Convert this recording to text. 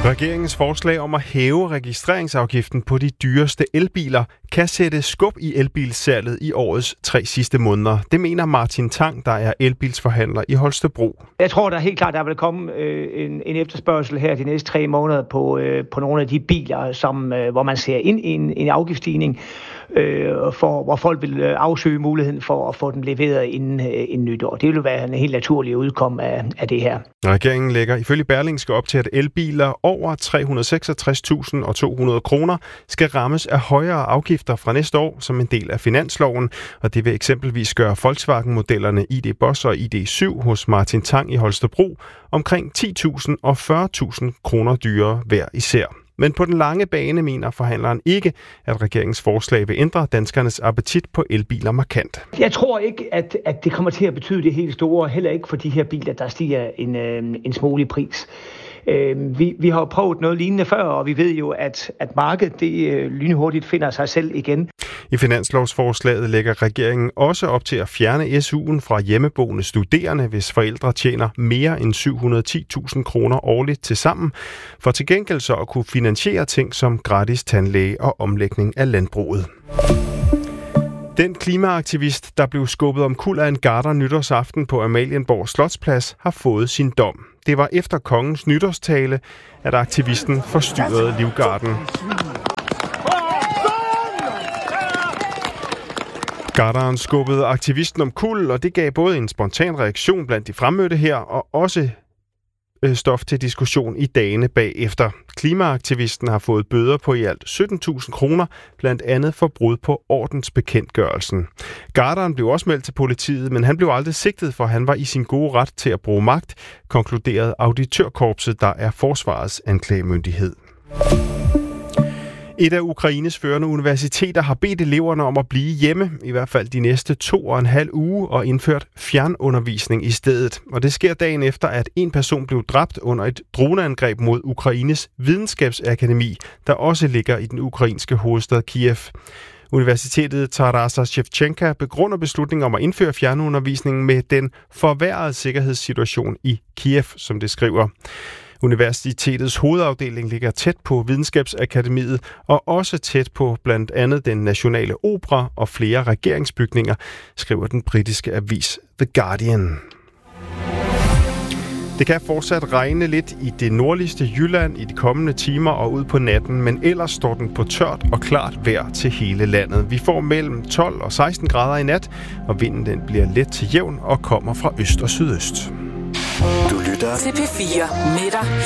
Regeringens forslag om at hæve registreringsafgiften på de dyreste elbiler kan sætte skub i elbilsalget i årets 3 sidste måneder. Det mener Martin Tang, der er elbilsforhandler i Holstebro. Jeg tror da helt klart, der vil komme en efterspørgsel her de næste 3 måneder på nogle af de biler, hvor man ser ind i en afgiftsstigning, hvor folk vil afsøge muligheden for at få den leveret inden nytår. Det vil være en helt naturlig udkom af det her. Regeringen lægger ifølge Berlingske op til, at elbiler over 366.200 kroner skal rammes af højere afgifter fra næste år som en del af finansloven, og det vil eksempelvis gøre Volkswagen-modellerne ID Boss og ID7 hos Martin Tang i Holstebro omkring 10.000 og 40.000 kroner dyrere hver især. Men på den lange bane mener forhandleren ikke, at regeringens forslag vil ændre danskernes appetit på elbiler markant. Jeg tror ikke, at det kommer til at betyde det helt store, heller ikke for de her biler, der stiger en smule i pris. Vi har prøvet noget lignende før, og vi ved jo, at markedet lynhurtigt finder sig selv igen. I finanslovsforslaget lægger regeringen også op til at fjerne SU'en fra hjemmeboende studerende, hvis forældre tjener mere end 710.000 kroner årligt til sammen, for til gengæld så at kunne finansiere ting som gratis tandlæge og omlægning af landbruget. Den klimaaktivist, der blev skubbet omkuld af en garder nytårsaften på Amalienborg Slotsplads, har fået sin dom. Det var efter kongens nytårstale, at aktivisten forstyrrede livgarden. Garderen skubbede aktivisten omkuld, og det gav både en spontan reaktion blandt de fremmødte her, og også stof til diskussion i dagene bagefter. Klimaaktivisten har fået bøder på i alt 17.000 kroner, blandt andet for brud på ordensbekendtgørelsen. Garderen blev også meldt til politiet, men han blev aldrig sigtet, for han var i sin gode ret til at bruge magt, konkluderede auditørkorpset, der er forsvarets anklagemyndighed. Et af Ukraines førende universiteter har bedt eleverne om at blive hjemme, i hvert fald de næste 2,5 uger, og indført fjernundervisning i stedet. Og det sker dagen efter, at en person blev dræbt under et droneangreb mod Ukraines videnskabsakademi, der også ligger i den ukrainske hovedstad Kiev. Universitetet Tarasa Shevchenka begrunder beslutningen om at indføre fjernundervisning med den forværrede sikkerhedssituation i Kiev, som det skriver. Universitetets hovedafdeling ligger tæt på Videnskabsakademiet og også tæt på blandt andet den nationale opera og flere regeringsbygninger, skriver den britiske avis The Guardian. Det kan fortsat regne lidt i det nordligste Jylland i de kommende timer og ud på natten, men ellers står den på tørt og klart vejr til hele landet. Vi får mellem 12 og 16 grader i nat, og vinden den bliver let til jævn og kommer fra øst og sydøst. Du lytter til P4 med dig